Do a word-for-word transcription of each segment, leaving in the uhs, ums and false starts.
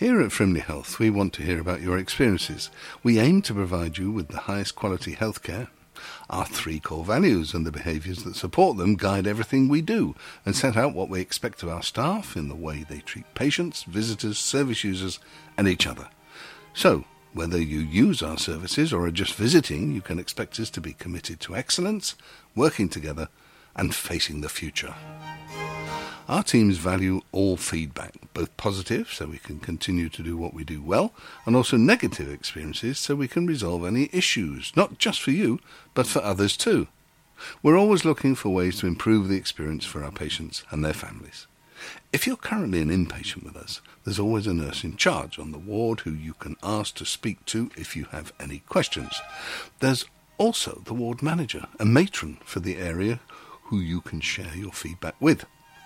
Here at Frimley Health, we want to hear about your experiences. We aim to provide you with the highest quality healthcare. Our three core values and the behaviours that support them guide everything we do and set out what we expect of our staff in the way they treat patients, visitors, service users and each other. So, whether you use our services or are just visiting, you can expect us to be committed to excellence, working together and facing the future. Our teams value all feedback, both positive, so we can continue to do what we do well, and also negative experiences, so we can resolve any issues, not just for you, but for others too. We're always looking for ways to improve the experience for our patients and their families. If you're currently an inpatient with us, there's always a nurse in charge on the ward who you can ask to speak to if you have any questions. There's also the ward manager, a matron for the area who you can share your feedback with.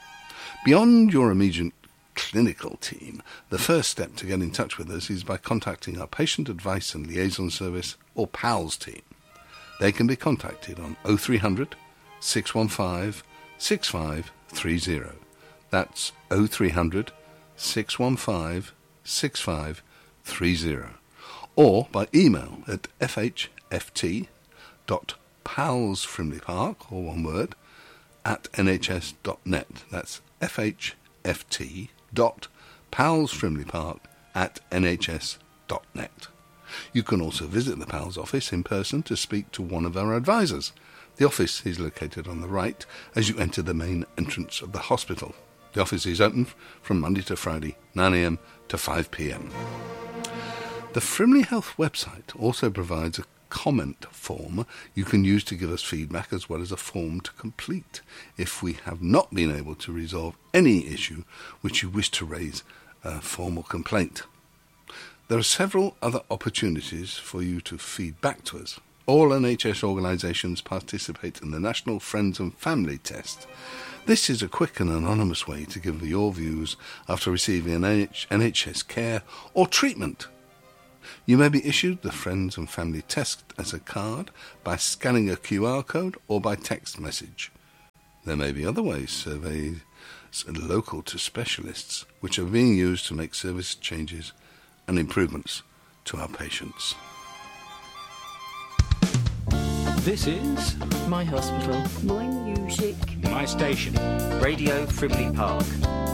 Beyond your immediate clinical team, the first step to get in touch with us is by contacting our Patient Advice and Liaison Service, or PALS team. They can be contacted on oh three hundred, six one five, six five three oh. That's oh three hundred, six one five, six five three oh. Or by email at f h f t dot pals frimley park, or one word, at n h s dot net. That's f h f t dot pals frimley park at n h s dot net. You can also visit the PALS office in person to speak to one of our advisors. The office is located on the right as you enter the main entrance of the hospital. The office is open from Monday to Friday, nine a m to five p m. The Frimley Health website also provides a comment form you can use to give us feedback, as well as a form to complete if we have not been able to resolve any issue which you wish to raise a formal complaint. There are several other opportunities for you to feed back to us. All N H S organisations participate in the National Friends and Family Test. This is a quick and anonymous way to give your views after receiving an N H S care or treatment. You may be issued the Friends and Family Test as a card by scanning a Q R code or by text message. There may be other ways, surveys local to specialists, which are being used to make service changes and improvements to our patients. This is My hospital. My music. my station. Radio Frimley Park.